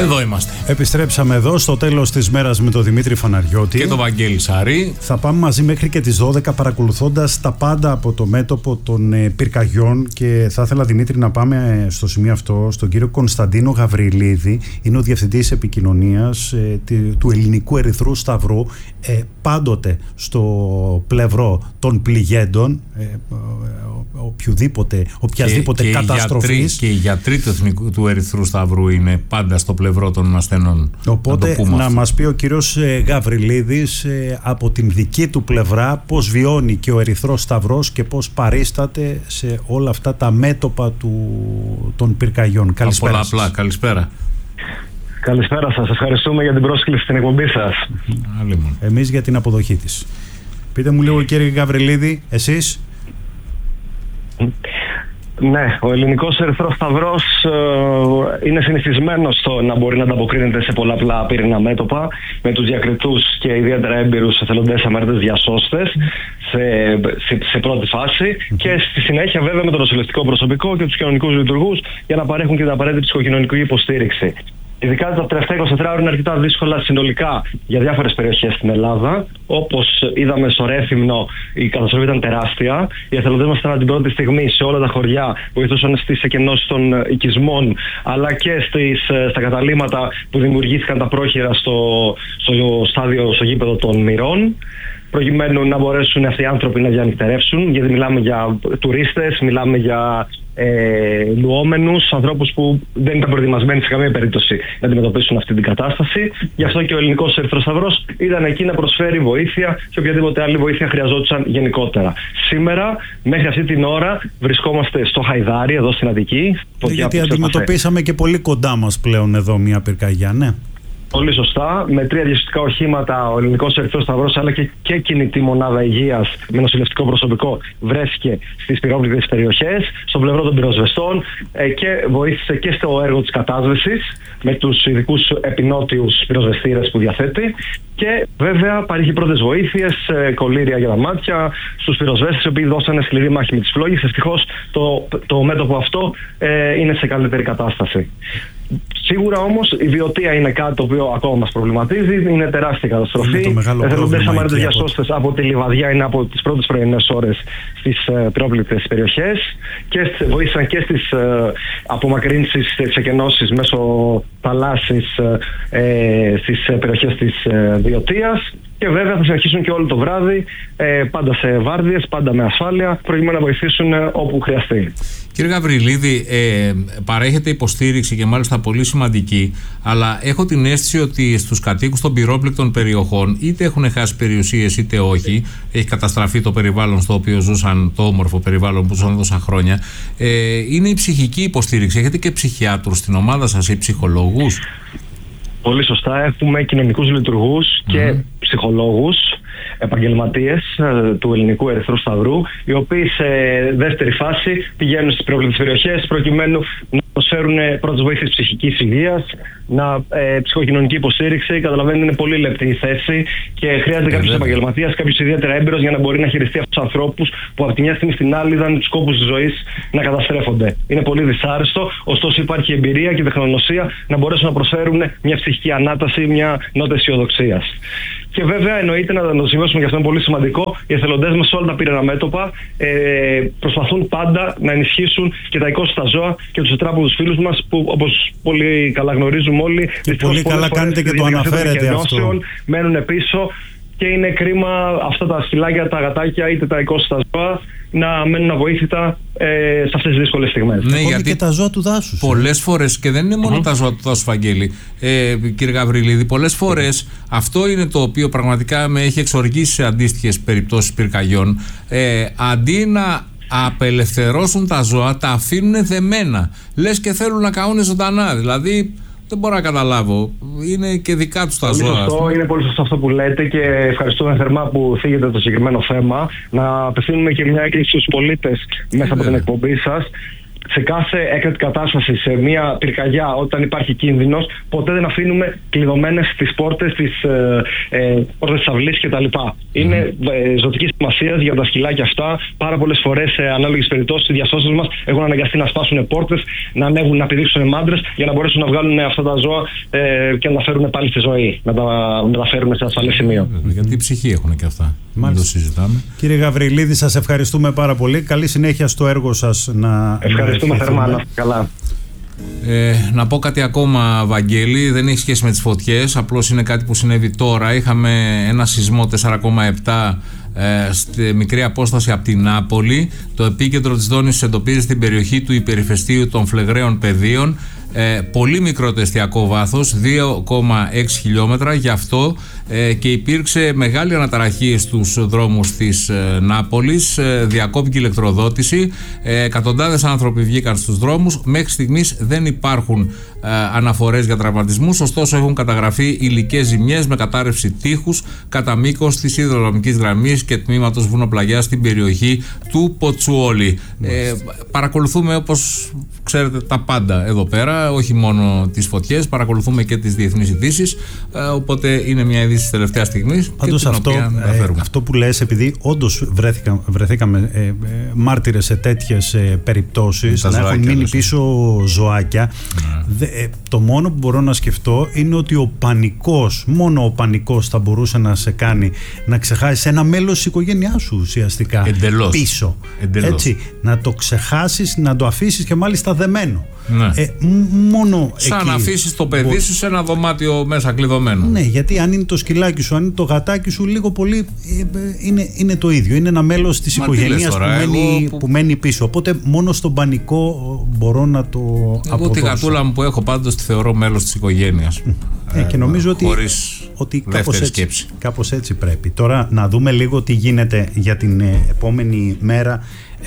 Εδώ είμαστε. Επιστρέψαμε εδώ στο τέλος της μέρας με τον Δημήτρη Φαναριώτη και τον Βαγγέλη Σάρη. Θα πάμε μαζί μέχρι και τις 12 παρακολουθώντας τα πάντα από το μέτωπο των πυρκαγιών. Και θα ήθελα, Δημήτρη, να πάμε στο σημείο αυτό στον κύριο Κωνσταντίνο Γαβριλίδη. Είναι ο Διευθυντής Επικοινωνίας του Ελληνικού Ερυθρού Σταυρού. Πάντοτε στο πλευρό των πληγέντων, οποιασδήποτε καταστροφής. Και οι γιατροί του Ερυθρού Σταυρού είναι πάντα στο πλευρό των ασθενών. Οπότε να μας πει ο κύριος Γαβριλίδης από την δική του πλευρά πώς βιώνει και ο Ερυθρός Σταυρός και πώς παρίσταται σε όλα αυτά τα μέτωπα των πυρκαγιών. Καλησπέρα σας. Απλά, καλησπέρα. Καλησπέρα σας. Ευχαριστούμε για την πρόσκληση στην εκπομπή σας. Εμείς για την αποδοχή της. Πείτε μου λίγο, κύριε Γαβριλίδη, εσείς. Ναι, ο Ελληνικός Ερυθρός Σταυρός είναι συνηθισμένος στο να μπορεί να ανταποκρίνεται σε πολλαπλά πύρινα μέτωπα με τους διακριτούς και ιδιαίτερα έμπειρους εθελοντές αμαρτές διασώστες σε πρώτη φάση και στη συνέχεια βέβαια με το νοσηλευτικό προσωπικό και τους κοινωνικούς λειτουργούς για να παρέχουν και την απαραίτητη ψυχοκοινωνική υποστήριξη. Ειδικά τα τελευταία 24 ώρα είναι αρκετά δύσκολα συνολικά για διάφορες περιοχές στην Ελλάδα. Όπως είδαμε στο Ρέθυμνο, η καταστροφή ήταν τεράστια. Οι εθελοντές μας ήταν την πρώτη στιγμή σε όλα τα χωριά, βοηθούσαν στις εκενώσεις των οικισμών, αλλά και στα καταλύματα που δημιουργήθηκαν τα πρόχειρα στο γήπεδο των Μυρών, προκειμένου να μπορέσουν αυτοί οι άνθρωποι να διανυκτερεύσουν, γιατί μιλάμε για τουρίστες, μιλάμε για λουόμενους, ανθρώπους που δεν ήταν προετοιμασμένοι σε καμία περίπτωση να αντιμετωπίσουν αυτή την κατάσταση. Γι' αυτό και ο Ελληνικός Ερυθρός Σταυρός ήταν εκεί να προσφέρει βοήθεια και οποιαδήποτε άλλη βοήθεια χρειαζόντουσαν γενικότερα. Σήμερα, μέχρι αυτή την ώρα, βρισκόμαστε στο Χαϊδάρι, εδώ στην Αττική. Γιατί αντιμετωπίσαμε και πολύ κοντά μας πλέον εδώ μια πυρκαγιά, ναι. Πολύ σωστά. Με 3 διασωστικά οχήματα, ο Ελληνικός Ερυθρός Σταυρός αλλά και κινητή μονάδα υγείας με νοσηλευτικό προσωπικό βρέθηκε στις πυρόβλητες περιοχές, στο πλευρό των πυροσβεστών και βοήθησε και στο έργο της κατάσβεσης με τους ειδικούς επινότιους πυροσβεστήρες που διαθέτει. Και βέβαια παρήχε πρώτες βοήθειες, κολλήρια για τα μάτια στους πυροσβέστες, οι οποίοι δώσανε σκληρή μάχη με τις φλόγες. Ευτυχώς το μέτωπο αυτό είναι σε καλύτερη κατάσταση. Σίγουρα όμως η βιωτεία είναι κάτι το οποίο ακόμα μας προβληματίζει. Είναι τεράστια καταστροφή. Εθελοντές αμαρτές διασώστες από τη Λιβαδιά είναι από τις πρώτες πρωινές ώρες στις πυρόβλητες περιοχές και βοήθησαν και στις απομακρύνσεις της εκενώσης μέσω θαλάσσης στις περιοχές της βιωτείας. Και βέβαια θα συνεχίσουν και όλο το βράδυ, πάντα σε βάρδιες, πάντα με ασφάλεια, προκειμένου να βοηθήσουν όπου χρειαστεί. Κύριε Γαβριλίδη, παρέχετε υποστήριξη και μάλιστα πολύ σημαντική, αλλά έχω την αίσθηση ότι στους κατοίκους των πυρόπληκτων περιοχών, είτε έχουν χάσει περιουσίες είτε όχι, έχει καταστραφεί το περιβάλλον στο οποίο ζούσαν, το όμορφο περιβάλλον που ζούσαν τόσα χρόνια, είναι η ψυχική υποστήριξη. Έχετε και ψυχιάτρους στην ομάδα σας ή ψυχολόγους? Πολύ σωστά. Έχουμε κοινωνικούς λειτουργούς και ψυχολόγους, επαγγελματίες του Ελληνικού Ερυθρού Σταυρού, οι οποίοι σε δεύτερη φάση πηγαίνουν στις πυρόβλητες περιοχές προκειμένου να προσφέρουν πρώτες βοήθειες ψυχικής υγείας, ψυχοκοινωνική υποστήριξη. Καταλαβαίνετε, είναι πολύ λεπτή η θέση και χρειάζεται κάποιος επαγγελματίας, κάποιος ιδιαίτερα έμπειρος για να μπορεί να χειριστεί αυτούς τους ανθρώπους που από τη μια στιγμή στην άλλη είδαν τους κόπους της ζωής να καταστρέφονται. Είναι πολύ δυσάρεστο, ωστόσο υπάρχει εμπειρία και τεχνογνωσία να μπορέσουν να προσφέρουν μια ψυχική ανάταση, μια νότα αισιοδοξίας. Και βέβαια εννοείται να το σημειώσουμε, και αυτό είναι πολύ σημαντικό, οι εθελοντές μας σε όλα τα πυρηνά μέτωπα προσπαθούν πάντα να ενισχύσουν και τα οικόσιτα ζώα και τους τετράποδους φίλους μας που, όπως πολύ καλά γνωρίζουμε όλοι, πολύ καλά κάνετε και το αναφέρετε αυτό, μένουν πίσω. Και είναι κρίμα αυτά τα σκυλάκια, τα γατάκια είτε τα οικόσιτα ζώα να μένουν αβοήθητα σε αυτές τις δύσκολες στιγμές. Ναι, γιατί και τα ζώα του δάσους. Πολλές φορές, και δεν είναι μόνο τα ζώα του δάσους, Βαγγέλη, κύριε Γαβριλίδη, πολλές φορές αυτό είναι το οποίο πραγματικά με έχει εξοργήσει σε αντίστοιχες περιπτώσεις πυρκαγιών. Αντί να απελευθερώσουν τα ζώα, τα αφήνουν δεμένα. Λες και θέλουν να καούν ζωντανά. Δηλαδή, δεν μπορώ να καταλάβω. Είναι και δικά τους τα ζώα. Είναι πολύ σωστό αυτό που λέτε και ευχαριστούμε θερμά που θίγετε το συγκεκριμένο θέμα. Να απευθύνουμε και μια έκκληση στους πολίτες μέσα από την εκπομπή σας. σε κάθε έκτακτη κατάσταση, σε μια πυρκαγιά, όταν υπάρχει κίνδυνος, ποτέ δεν αφήνουμε κλειδωμένες τις πόρτες της αυλής κτλ. Είναι ζωτική σημασία για τα σκυλάκια αυτά. Πάρα πολλές φορές, σε ανάλογες περιπτώσεις, οι διασώσεις μας έχουν αναγκαστεί να σπάσουν πόρτες, να ανέβουν, να πηδήξουν μάντρες για να μπορέσουν να βγάλουν αυτά τα ζώα και να τα φέρουν πάλι στη ζωή, να τα μεταφέρουν σε ασφαλές σημείο. Γιατί ψυχή έχουν και αυτά. Δεν το συζητάμε. Κύριε Γαβριλίδη, σας ευχαριστούμε πάρα πολύ. Καλή συνέχεια στο έργο σας. Ευχαριστούμε θερμά. Να είστε καλά. Να πω κάτι ακόμα, Βαγγέλη, δεν έχει σχέση με τις φωτιές, απλώς είναι κάτι που συνέβη τώρα. Είχαμε ένα σεισμό 4,7 στη μικρή απόσταση από την Νάπολη. Το επίκεντρο της δόνησης εντοπίζεται στην περιοχή του υπερηφαιστείου των Φλεγραίων Πεδίων. Πολύ μικρό το εστιακό βάθος, 2,6 χιλιόμετρα, γι' αυτό και υπήρξε μεγάλη αναταραχή στους δρόμους της Νάπολης, διακόπηκε η ηλεκτροδότηση, εκατοντάδες άνθρωποι βγήκαν στους δρόμους. Μέχρι στιγμής δεν υπάρχουν αναφορές για τραυματισμούς, ωστόσο έχουν καταγραφεί υλικές ζημιές με κατάρρευση τείχους κατά μήκος της σιδηροδρομικής γραμμής και τμήματος βουνοπλαγιάς στην περιοχή του Ποτσουόλι. Παρακολουθούμε, όπως ξέρετε, τα πάντα εδώ πέρα, όχι μόνο τις φωτιές, παρακολουθούμε και τις διεθνείς ειδήσεις, οπότε είναι μια είδηση της τελευταίας στιγμής. Πάντως αυτό που λες, επειδή όντως βρεθήκαμε μάρτυρες σε τέτοιες περιπτώσεις, να έχουν μείνει πίσω ζωάκια, το μόνο που μπορώ να σκεφτώ είναι ότι μόνο ο πανικός θα μπορούσε να σε κάνει να ξεχάσεις ένα μέλος της οικογένειάς σου ουσιαστικά. Εντελώς. Πίσω. Έτσι, να το ξεχάσεις, να το αφήσεις και μάλιστα δεμένο. Ναι. Μόνο σαν εκεί να αφήσεις το παιδί σου σε ένα δωμάτιο μέσα κλειδωμένο. Ναι, γιατί αν είναι το σκυλάκι σου, αν είναι το γατάκι σου, λίγο πολύ είναι το ίδιο. Είναι ένα μέλος της οικογένειας που μένει πίσω. Οπότε μόνο στον πανικό μπορώ να το αποδώσω. Εγώ τη γατούλα μου που έχω πάντως τη θεωρώ μέλος της οικογένειας. Και νομίζω ότι κάπως έτσι πρέπει. Τώρα να δούμε λίγο τι γίνεται για την επόμενη μέρα.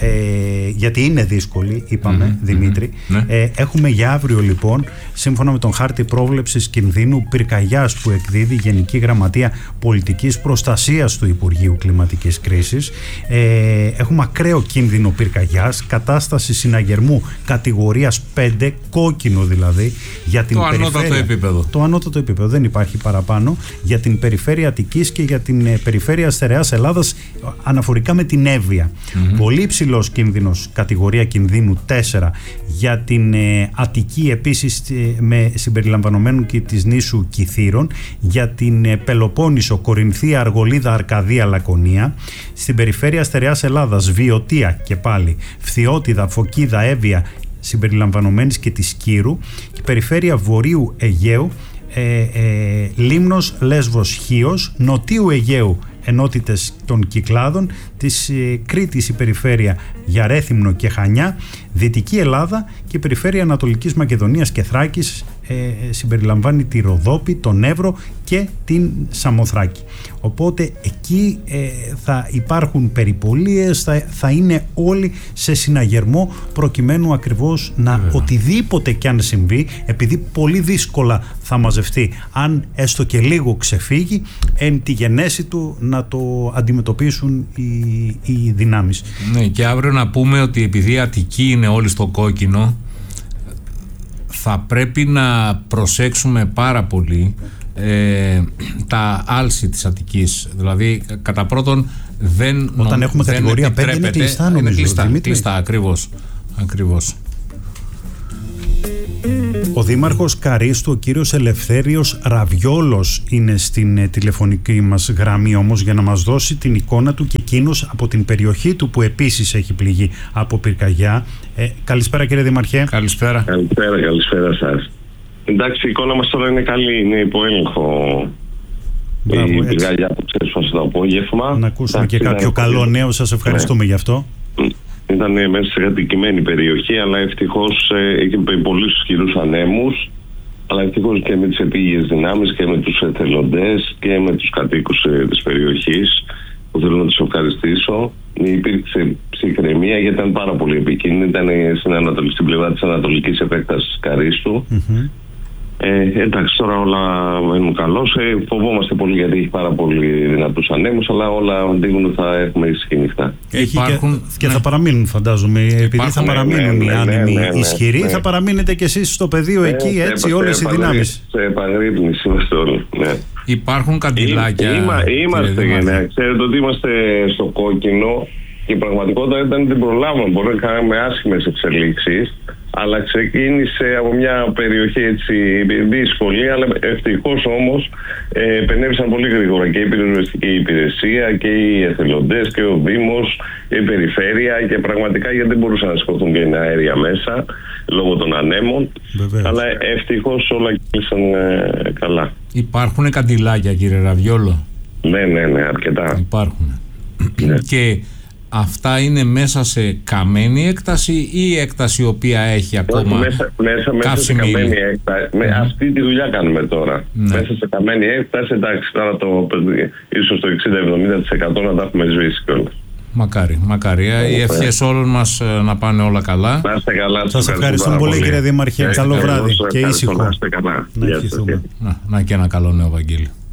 Γιατί είναι δύσκολη, είπαμε, Δημήτρη. Έχουμε για αύριο, λοιπόν, σύμφωνα με τον χάρτη πρόβλεψης κινδύνου πυρκαγιάς που εκδίδει η Γενική Γραμματεία Πολιτικής Προστασίας του Υπουργείου Κλιματικής Κρίσης, έχουμε ακραίο κίνδυνο πυρκαγιάς, κατάσταση συναγερμού κατηγορίας 5, κόκκινο δηλαδή, για την ανώτατο επίπεδο. Το ανώτατο επίπεδο, δεν υπάρχει παραπάνω, για την περιφέρεια Αττικής και για την περιφέρεια Στερεάς Ελλάδας αναφορικά με την Εύβοια. Πολύ υψηλός κίνδυνος, κατηγορία κινδύνου 4, για την Αττική, επίσης με συμπεριλαμβανομένου και της νήσου Κιθήρων, για την Πελοπόννησο, Κορινθία, Αργολίδα, Αρκαδία, Λακωνία, στην περιφέρεια Στερεάς Ελλάδας, Βιωτία και πάλι, Φθιώτιδα, Φωκίδα, Εύβοια συμπεριλαμβανομένης και της Κύρου, και περιφέρεια Βορείου Αιγαίου, Λίμνος, Λέσβος, Χίος, Νοτίου Αιγαίου ενότητες των Κυκλάδων, της Κρήτης η περιφέρεια για Ρέθυμνο και Χανιά, Δυτική Ελλάδα και η περιφέρεια Ανατολικής Μακεδονίας και Θράκης συμπεριλαμβάνει τη Ροδόπη, τον Εύρο και την Σαμοθράκη. Οπότε εκεί θα υπάρχουν περιπολίες, θα είναι όλοι σε συναγερμό προκειμένου ακριβώς οτιδήποτε κι αν συμβεί, επειδή πολύ δύσκολα θα μαζευτεί, αν έστω και λίγο ξεφύγει, εν τη γενέση του να το αντιμετωπίσουν οι δυνάμεις. Ναι, και αύριο να πούμε ότι επειδή η Αττική είναι όλοι στο κόκκινο, θα πρέπει να προσέξουμε πάρα πολύ τα άλση της Αττικής. Δηλαδή, κατά πρώτον, όταν έχουμε κατηγορία 5 είναι κλειστά, νομίζω. Είναι κλειστά, ακριβώς. Ο Δήμαρχος Καρίστου, ο κύριος Ελευθέριος Ραβιόλος, είναι στην τηλεφωνική μας γραμμή όμως για να μας δώσει την εικόνα του και εκείνος από την περιοχή του που επίσης έχει πληγεί από πυρκαγιά. Καλησπέρα, κύριε Δήμαρχε. Καλησπέρα. Καλησπέρα σας. Εντάξει, η εικόνα μας τώρα είναι καλή, είναι υπό έλεγχο. Η πυρκαγιά που ξέσπασε το απόγευμα. Να ακούσουμε και κάποιο καλό νέο, σας ευχαριστούμε γι' αυτό. Ήταν μέσα σε κατοικημένη περιοχή, αλλά ευτυχώς είχε πολλούς ισχυρούς ανέμους, αλλά ευτυχώς και με τις επίγειες δυνάμεις και με τους εθελοντές και με τους κατοίκους της περιοχής, που θέλω να τους ευχαριστήσω. Υπήρξε ψυχραιμία γιατί ήταν πάρα πολύ επικίνδυνη, ήταν στην πλευρά της ανατολικής επέκτασης Καρίστου. Εντάξει, τώρα όλα μένουν καλώς. Φοβόμαστε πολύ γιατί έχει πάρα πολύ δυνατούς ανέμους, αλλά όλα αντίγουν ότι θα έχουμε ήσυχη νύχτα. Και θα παραμείνουν, φαντάζομαι. Επειδή θα παραμείνουν οι άνεμοι ισχυροί, θα παραμείνετε κι εσείς στο πεδίο εκεί, έτσι, όλες οι δυνάμεις. Σε επαγρύπνηση είμαστε όλοι. Ναι. Υπάρχουν καντιλάκια. Είμαστε, ξέρετε ότι είμαστε στο κόκκινο και η πραγματικότητα ήταν ότι την προλάβαμε. Μπορεί να κάνουμε άσχημες εξελίξεις, αλλά ξεκίνησε από μια περιοχή έτσι δύσκολη, αλλά ευτυχώς όμως επενέβησαν πολύ γρήγορα και η πυροσβεστική υπηρεσία και οι εθελοντές και ο Δήμος και η περιφέρεια, και πραγματικά γιατί δεν μπορούσαν να σηκωθούν και είναι αέρια μέσα λόγω των ανέμων. Βεβαίως. Αλλά ευτυχώς όλα κλείσαν καλά. Υπάρχουν καντιλάκια, κύριε Ραβιόλο? Ναι, αρκετά. Υπάρχουν. Και αυτά είναι μέσα σε καμένη έκταση ή έκταση η οποία έχει ακόμα μέσα σε καμένη έκταση. Αυτή τη δουλειά κάνουμε τώρα. Μέσα σε καμένη έκταση, εντάξει, τώρα ίσως το 60-70% να τα έχουμε σβήσει κιόλας. Μακάρι. Οι ευχές όλων μας να πάνε όλα καλά. Να είστε καλά. Σας ευχαριστούμε πολύ, κύριε Δήμαρχε. Καλό βράδυ και ήσυχο. Να είστε καλά. Να και ένα καλό νέο, Βαγγέλη.